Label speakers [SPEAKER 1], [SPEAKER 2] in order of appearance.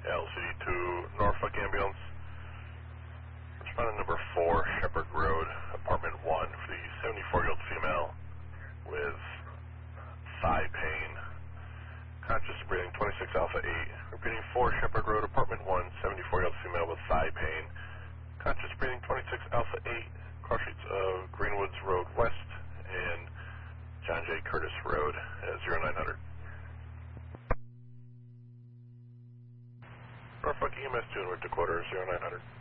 [SPEAKER 1] LCD to Norfolk Ambulance. Respondent number 4, Shepherd Road, apartment 1, for the 74-year-old female with thigh pain. Conscious breathing, 26 Alpha 8. Repeating, 4 Shepherd Road, apartment 1, 74-year-old female with thigh pain. Conscious breathing, 26 Alpha 8. Cross streets of Greenwoods Road West and John J. Curtis Road at 0900. Norfolk EMS 2 in North Dakota, 0900.